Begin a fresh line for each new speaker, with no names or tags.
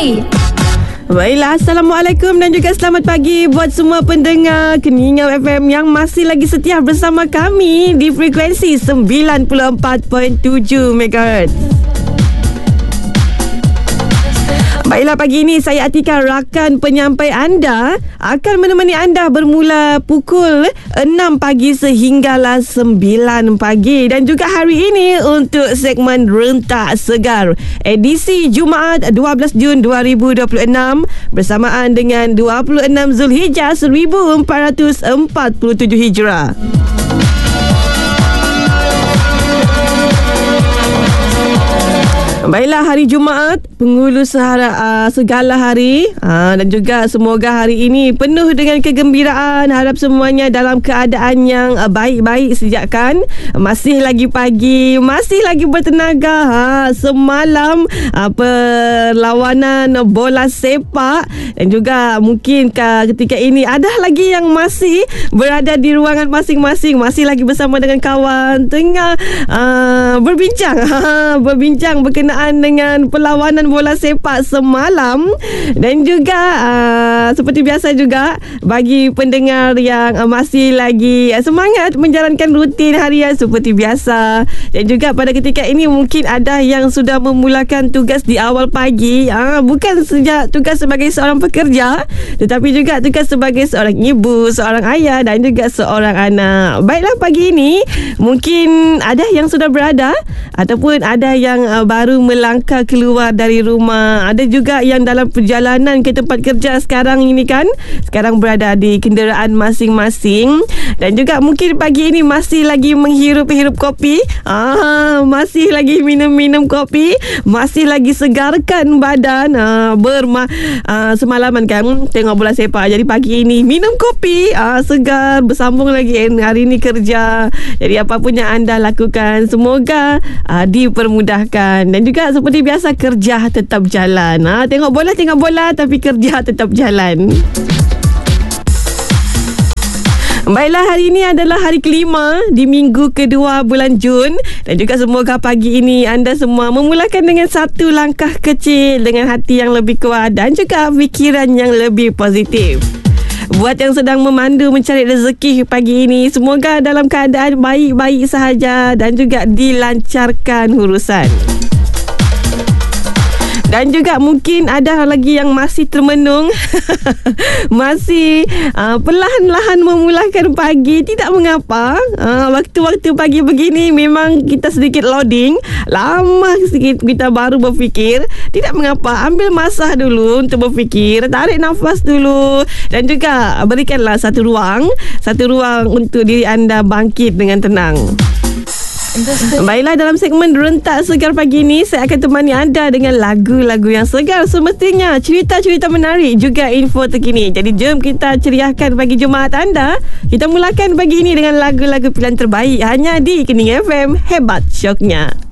pagi.
Baiklah, Assalamualaikum dan juga selamat pagi buat semua pendengar Keningau FM yang masih lagi setia bersama kami di frekuensi 94.7 MHz. Baiklah, pagi ini saya Atika, rakan penyampai anda, akan menemani anda bermula pukul 6 pagi sehinggalah 9 pagi. Dan juga hari ini untuk segmen Rentak Segar edisi Jumaat 12 Jun 2026 bersamaan dengan 26 Zulhijjah 1447 Hijrah. Baiklah, hari Jumaat, penghulu segala hari, dan juga semoga hari ini penuh dengan kegembiraan. Harap semuanya dalam keadaan yang baik-baik sejak kan masih lagi pagi, masih lagi bertenaga. Semalam perlawanan bola sepak, dan juga mungkin ketika ini ada lagi yang masih berada di ruangan masing-masing, masih lagi bersama dengan kawan tengah berbincang berkenaan dengan perlawanan bola sepak semalam. Dan juga seperti biasa juga bagi pendengar yang masih lagi semangat menjalankan rutin harian seperti biasa, dan juga pada ketika ini mungkin ada yang sudah memulakan tugas di awal pagi, bukan saja tugas sebagai seorang pekerja, tetapi juga tugas sebagai seorang ibu, seorang ayah dan juga seorang anak. Baiklah, pagi ini mungkin ada yang sudah berada ataupun ada yang baru melangkah keluar dari rumah. Ada juga yang dalam perjalanan ke tempat kerja sekarang ini kan, sekarang berada di kenderaan masing-masing. Dan juga mungkin pagi ini masih lagi menghirup-hirup kopi, masih lagi minum-minum kopi, masih lagi segarkan badan. Semalaman kan tengok bola sepak, jadi pagi ini minum kopi, segar, bersambung lagi hari ini kerja. Jadi apapun yang anda lakukan, semoga dipermudahkan. Dan juga seperti biasa, kerja tetap jalan. Tengok bola tapi kerja tetap jalan. Baiklah, hari ini adalah hari kelima di minggu kedua bulan Jun, dan juga semoga pagi ini anda semua memulakan dengan satu langkah kecil dengan hati yang lebih kuat dan juga fikiran yang lebih positif. Buat yang sedang memandu mencari rezeki pagi ini, semoga dalam keadaan baik-baik sahaja dan juga dilancarkan urusan. Dan juga mungkin ada lagi yang masih termenung masih perlahan-lahan memulakan pagi. Tidak mengapa, waktu-waktu pagi begini memang kita sedikit loading, lama sedikit kita baru berfikir. Tidak mengapa, ambil masa dulu untuk berfikir, tarik nafas dulu, dan juga berikanlah satu ruang untuk diri anda bangkit dengan tenang. Baiklah, dalam segmen Rentak Segar pagi ini, saya akan temani anda dengan lagu-lagu yang segar semestinya, cerita-cerita menarik, juga info terkini. Jadi jom kita ceriahkan pagi Jumaat anda. Kita mulakan pagi ini dengan lagu-lagu pilihan terbaik hanya di Keningau FM. Hebat syoknya.